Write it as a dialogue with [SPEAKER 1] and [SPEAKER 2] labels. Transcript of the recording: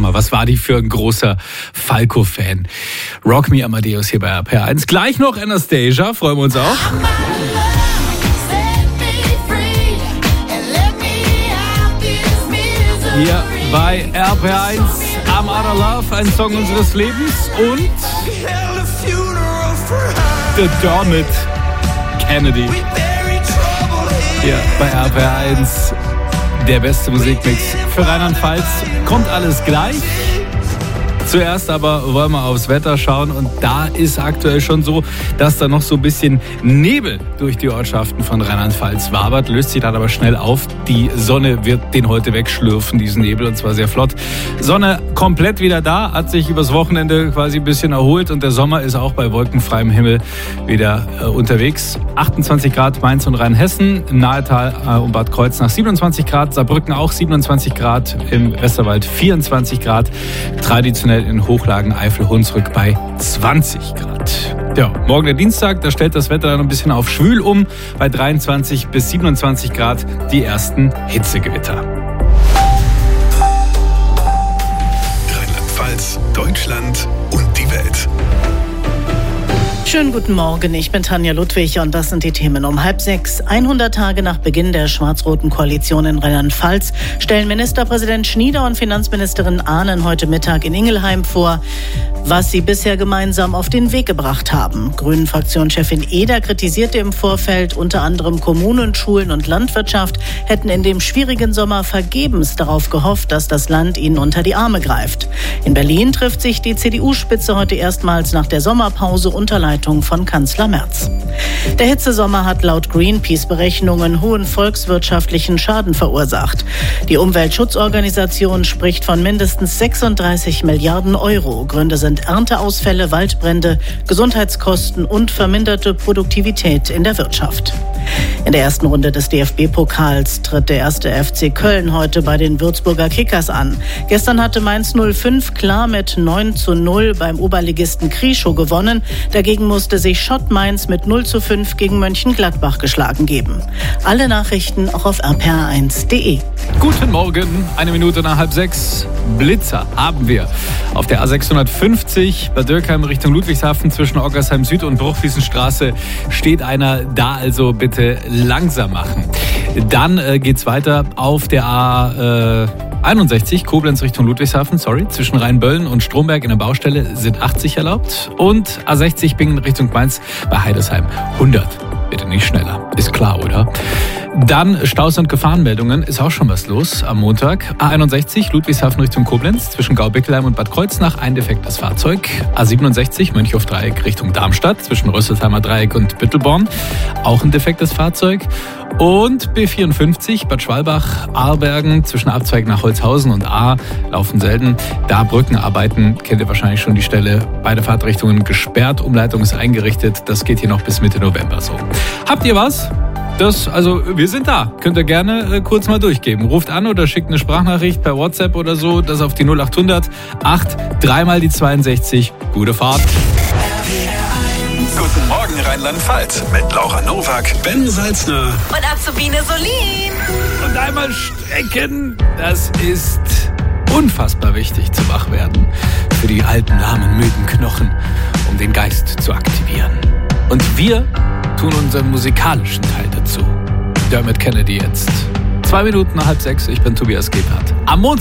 [SPEAKER 1] mal, was war die für ein großer Falco-Fan? Rock Me Amadeus hier bei RPR1. Gleich noch Anastasia, freuen wir uns auch. Hier bei RPR1 I'm Out of Love, ein Song unseres Lebens, und The Dermot Kennedy. Hier bei RPR1 der beste Musikmix für Rheinland-Pfalz. Kommt alles gleich. Zuerst aber wollen wir aufs Wetter schauen, und da ist aktuell schon so, dass da noch so ein bisschen Nebel durch die Ortschaften von Rheinland-Pfalz wabert, löst sich dann aber schnell auf. Die Sonne wird den heute wegschlürfen, diesen Nebel, und zwar sehr flott. Sonne komplett wieder da, hat sich übers Wochenende quasi ein bisschen erholt, und der Sommer ist auch bei wolkenfreiem Himmel wieder unterwegs. 28 Grad Mainz und Rheinhessen, Nahetal und Bad Kreuznach 27 Grad, Saarbrücken auch 27 Grad, im Westerwald 24 Grad, traditionell in Hochlagen Eifel-Hunsrück bei 20 Grad. Ja, morgen der Dienstag, da stellt das Wetter dann ein bisschen auf schwül um, bei 23 bis 27 Grad die ersten Hitzegewitter.
[SPEAKER 2] Rheinland-Pfalz, Deutschland und die Welt.
[SPEAKER 3] Schönen guten Morgen, ich bin Tanja Ludwig und das sind die Themen um 5:30. 100 Tage nach Beginn der schwarz-roten Koalition in Rheinland-Pfalz stellen Ministerpräsident Schnieder und Finanzministerin Ahnen heute Mittag in Ingelheim vor, was sie bisher gemeinsam auf den Weg gebracht haben. Grünen-Fraktionschefin Eder kritisierte im Vorfeld, unter anderem Kommunen, Schulen und Landwirtschaft hätten in dem schwierigen Sommer vergebens darauf gehofft, dass das Land ihnen unter die Arme greift. In Berlin trifft sich die CDU-Spitze heute erstmals nach der Sommerpause unter Leitung von Kanzler Merz. Der Hitzesommer hat laut Greenpeace-Berechnungen hohen volkswirtschaftlichen Schaden verursacht. Die Umweltschutzorganisation spricht von mindestens 36 Milliarden Euro. Gründe sind Ernteausfälle, Waldbrände, Gesundheitskosten und verminderte Produktivität in der Wirtschaft. In der ersten Runde des DFB-Pokals tritt der erste FC Köln heute bei den Würzburger Kickers an. Gestern hatte Mainz 05 klar mit 9:0 beim Oberligisten Krieschow gewonnen. Dagegen musste sich Schott Mainz mit 0:5 gegen Mönchengladbach geschlagen geben. Alle Nachrichten auch auf rpr1.de.
[SPEAKER 1] Guten Morgen, 1 Minute nach 5:30. Blitzer haben wir. Auf der A650 bei Dürkheim Richtung Ludwigshafen zwischen Oggersheim Süd und Bruchwiesenstraße steht einer, da also bitte langsam machen. Dann geht's weiter auf der A61 Koblenz Richtung Ludwigshafen, zwischen Rheinböllen und Stromberg in der Baustelle sind 80 erlaubt, und A60 Bingen Richtung Mainz bei Heidesheim 100. Bitte nicht schneller, ist klar, oder? Dann Staus und Gefahrenmeldungen, ist auch schon was los am Montag. A61 Ludwigshafen Richtung Koblenz zwischen Gaubickelheim und Bad Kreuznach ein defektes Fahrzeug. A67 Mönchhof-Dreieck Richtung Darmstadt zwischen Rösselsheimer Dreieck und Büttelborn auch ein defektes Fahrzeug. Und B54 Bad Schwalbach Aarbergen zwischen Abzweig nach Holzhausen und A laufen selten. Da Brückenarbeiten, kennt ihr wahrscheinlich schon die Stelle. Beide Fahrtrichtungen gesperrt, Umleitung ist eingerichtet. Das geht hier noch bis Mitte November so. Habt ihr was? Wir sind da. Könnt ihr gerne kurz mal durchgeben. Ruft an oder schickt eine Sprachnachricht per WhatsApp oder so. Das auf die 0800 8 3 mal die 62. Gute Fahrt.
[SPEAKER 2] Guten Morgen Rheinland-Pfalz mit Laura Nowak, Ben Salzner
[SPEAKER 4] und Azubine Solin.
[SPEAKER 1] Und einmal strecken. Das ist unfassbar wichtig zu wach werden. Für die alten, lahmen, müden Knochen, um den Geist zu aktivieren. Und wir tun unseren musikalischen Teil dazu. Dermot Kennedy jetzt. 2 Minuten nach 5:30. Ich bin Tobias Gebhardt. Am Montag